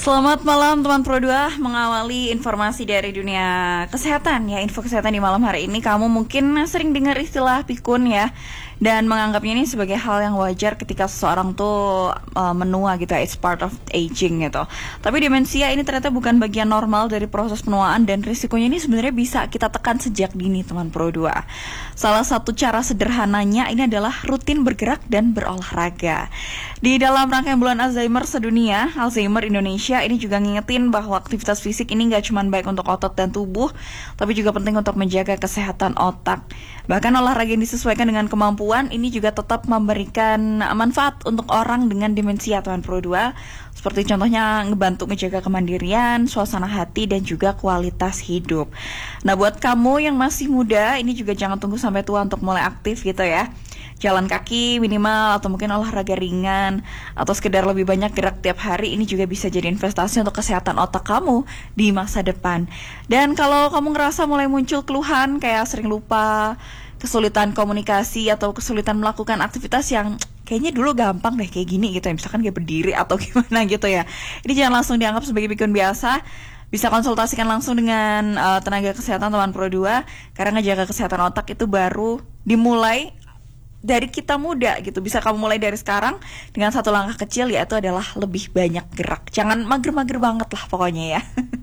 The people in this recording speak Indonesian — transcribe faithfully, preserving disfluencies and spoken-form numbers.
Selamat malam teman Pro dua, mengawali informasi dari dunia kesehatan ya. Info kesehatan di malam hari ini, kamu mungkin sering dengar istilah pikun ya, dan menganggapnya ini sebagai hal yang wajar ketika seseorang tuh uh, menua gitu ya, it's part of aging gitu. Tapi demensia ini ternyata bukan bagian normal dari proses penuaan, dan risikonya ini sebenarnya bisa kita tekan sejak dini teman Pro dua. Salah satu cara sederhananya ini adalah rutin bergerak dan berolahraga. Di dalam rangkaian bulan Alzheimer sedunia, Alzheimer Indonesia ini juga ngingetin bahwa aktivitas fisik ini gak cuma baik untuk otot dan tubuh, tapi juga penting untuk menjaga kesehatan otak. Bahkan olahraga yang disesuaikan dengan kemampuan ini juga tetap memberikan manfaat untuk orang dengan demensia teman Pro dua. Seperti contohnya ngebantu menjaga kemandirian, suasana hati, dan juga kualitas hidup. Nah, buat kamu yang masih muda, ini juga jangan tunggu sampai tua untuk mulai aktif gitu ya. Jalan kaki minimal, atau mungkin olahraga ringan, atau sekedar lebih banyak gerak tiap hari, ini juga bisa jadi investasi untuk kesehatan otak kamu di masa depan. Dan kalau kamu ngerasa mulai muncul keluhan kayak sering lupa, kesulitan komunikasi, atau kesulitan melakukan aktivitas yang kayaknya dulu gampang deh kayak gini gitu ya, misalkan kayak berdiri atau gimana gitu ya, ini jangan langsung dianggap sebagai pikun biasa. Bisa konsultasikan langsung dengan uh, tenaga kesehatan teman Pro dua, karena ngejaga kesehatan otak itu baru dimulai dari kita muda gitu. Bisa kamu mulai dari sekarang dengan satu langkah kecil, yaitu adalah lebih banyak gerak. Jangan mager-mager banget lah pokoknya ya.